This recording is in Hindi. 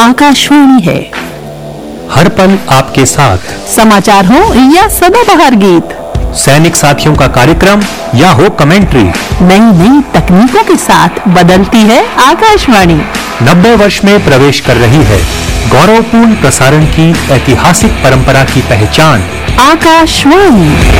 आकाशवाणी है। हर पल आपके साथ, समाचार हो या सदाबहार गीत, सैनिक साथियों का कार्यक्रम या हो कमेंट्री, नई नई तकनीकों के साथ बदलती है आकाशवाणी। 90 वर्ष में प्रवेश कर रही है गौरवपूर्ण प्रसारण की ऐतिहासिक परंपरा की पहचान आकाशवाणी।